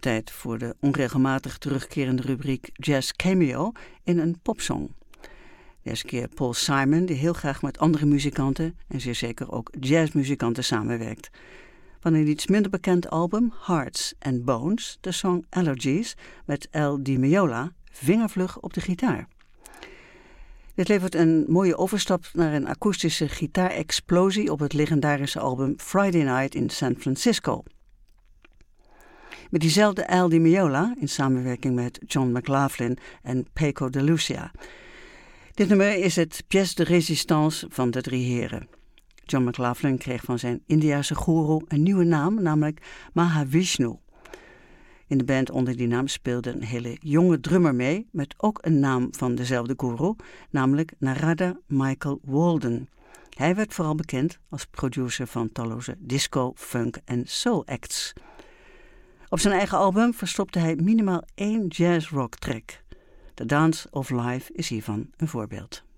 Tijd voor de onregelmatig terugkerende rubriek Jazz Cameo in een popsong. Deze keer Paul Simon, die heel graag met andere muzikanten en zeer zeker ook jazzmuzikanten samenwerkt. Van een iets minder bekend album, Hearts and Bones, de song Allergies met Al Di Meola, vingervlug op de gitaar. Dit levert een mooie overstap naar een akoestische gitaarexplosie op het legendarische album Friday Night in San Francisco. Met diezelfde Al Di Meola in samenwerking met John McLaughlin en Paco de Lucia. Dit nummer is het pièce de résistance van de drie heren. John McLaughlin kreeg van zijn Indiase goeroe een nieuwe naam, namelijk Mahavishnu. In de band onder die naam speelde een hele jonge drummer mee, met ook een naam van dezelfde goeroe, namelijk Narada Michael Walden. Hij werd vooral bekend als producer van talloze disco, funk en soul acts. Op zijn eigen album verstopte hij minimaal 1 jazz-rock track. The Dance of Life is hiervan een voorbeeld.